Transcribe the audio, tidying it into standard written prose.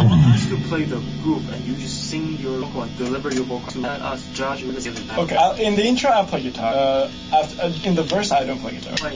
I want us to play the group and you just sing your vocal and deliver your vocal to let us judge. Okay, in the intro I play guitar. In the verse I don't play guitar.